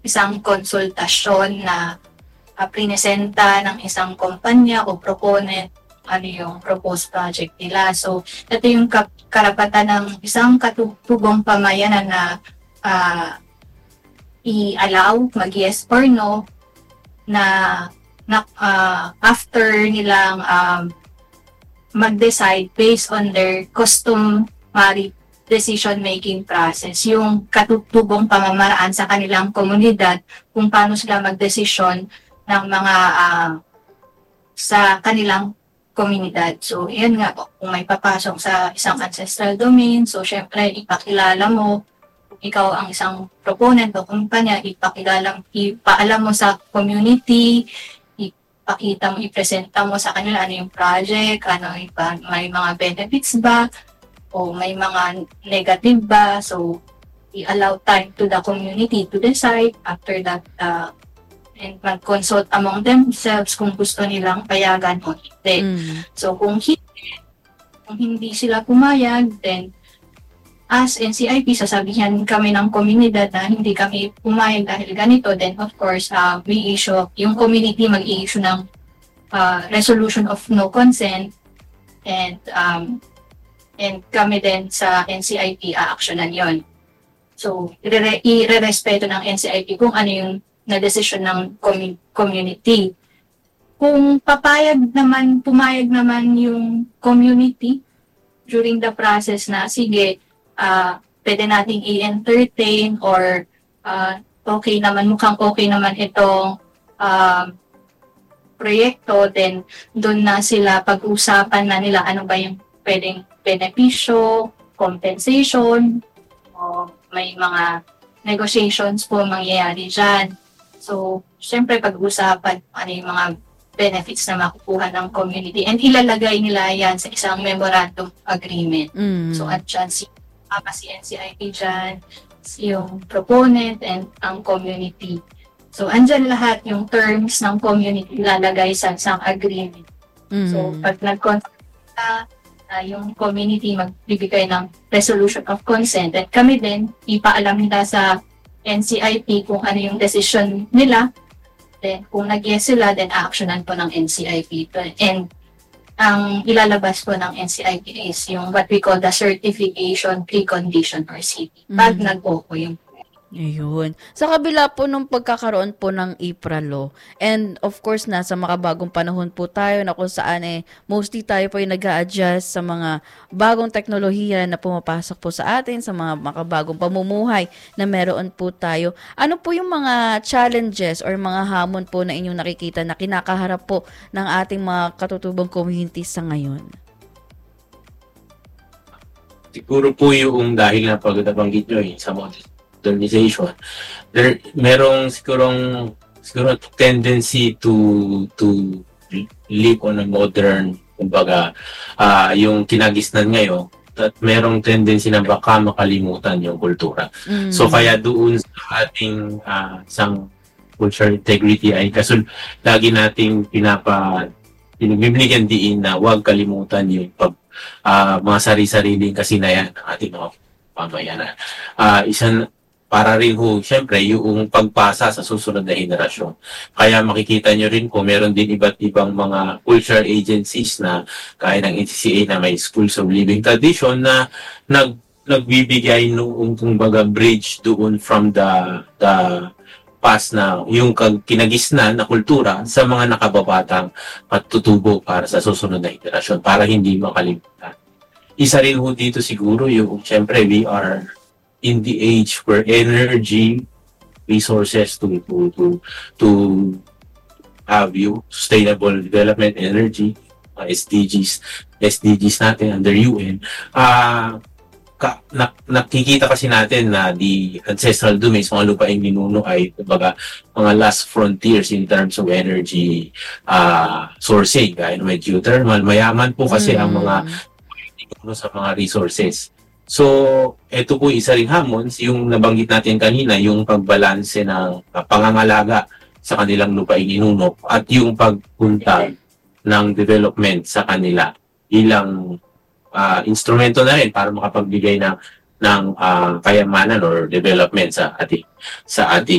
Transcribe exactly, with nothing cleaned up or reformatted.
isang konsultasyon na uh, prinesenta ng isang kumpanya o proponent ano yung proposed project nila. So, ito yung kap- karapatan ng isang katutubong pamayanan na uh, i-allow, mag-yes or no, na, na uh, after nilang um, mag-decide based on their customary decision-making process, yung katutubong pamamaraan sa kanilang komunidad kung paano sila mag-desisyon ng mga uh, sa kanilang komunidad. So, yan nga po, kung may papasok sa isang ancestral domain, so syempre, ipakilala mo, kung ikaw ang isang proponent o kumpanya, ipakilala, ipaalam mo sa community, ipakita mo, ipresenta mo sa kanila ano yung project, ano, ipa, may mga benefits ba, o may mga negative ba, so, i-allow time to the community to decide after that, uh, and mag-consult among themselves kung gusto nilang payagan o hindi. Mm. So kung hindi, kung hindi sila pumayag, then as N C I P, sasabihan kami ng komunidad na hindi kami pumayag dahil ganito, then of course, uh, we issue, yung community mag-i-issue ng uh, resolution of no consent, and um, and kami din sa N C I P a-actionan yon. So, i-re-respeto ng N C I P kung ano yung na decision ng community. Kung papayag naman, pumayag naman yung community during the process na, sige, uh, pwede nating i-entertain or uh, okay naman, mukhang okay naman itong uh, proyekto, then doon na sila pag-usapan na nila ano ba yung pwedeng benepisyo, compensation, o may mga negotiations po mangyayari dyan. So, syempre pag-usapan ano yung mga benefits na makukuha ng community and ilalagay nila yan sa isang memorandum agreement. Mm. So, at dyan si, uh, si N C I P dyan, si yung proponent and ang community. So, andyan lahat yung terms ng community ilalagay sa isang agreement. Mm. So, pag nag-contract na, uh, yung community magbibigay ng resolution of consent at kami din, ipaalam nila sa N C I P kung ano yung decision nila. Then, kung nag-yes sila, then actionan po ng N C I P. And ang ilalabas po ng N C I P is yung what we call the certification precondition or C P. Pag mm-hmm. nag-o yung Ayun. Sa kabila po nung pagkakaroon po ng I P R A law, and of course nasa makabagong panahon po tayo na kung saan eh mostly tayo po yung nag-a-adjust sa mga bagong teknolohiya na pumapasok po sa atin, sa mga makabagong pamumuhay na meron po tayo. Ano po yung mga challenges or mga hamon po na inyong nakikita na kinakaharap po ng ating mga katutubong communities sa ngayon? Siguro po yung dahil na pagdabanggit nyo eh, sa mga modernization, there merong sigurong siguro tendency to to live on a modern, kumbaga uh, yung kinagisnan ngayon, at merong tendency na baka makalimutan yung kultura. Mm. So kaya doon sa ating uh, isang cultural integrity ay kasul lagi nating pinapa pinagbibigyan diin na huwag kalimutan yung pag uh, mga sari-sariling kasinayan ng ating mga pamayanan. Uh, isang para rin ho, syempre, yung pagpasa sa susunod na henerasyon. Kaya makikita nyo rin po, meron din iba't ibang mga cultural agencies na kaya ng N C C A na may Schools of Living Tradition na nag, nagbibigay noong kumbaga bridge doon from the, the past na yung kinagisnan na kultura sa mga nakababatang patutubo para sa susunod na henerasyon para hindi makalimutan. Isa rin ho dito siguro yung, syempre, we are in the age where energy resources to to to to have you sustainable development energy uh, S D Gs S D Gs natin under U N ah uh, na, nakikita kasi natin na the ancestral domains, mga lupaing ninuno ay kumbaga mga last frontiers in terms of energy uh, sourcing, gaya ng geothermal, mayaman po kasi mm. ang mga sa mga resources. So, ito po isa ring hamon, yung nabanggit natin kanina, yung pagbalanse ng uh, pangangalaga sa kanilang lupaing inuno at yung pagpunta ng development sa kanila ilang uh, instrumento na rin para makapagbigay ng ng uh, kayamanan or development sa ating sa ating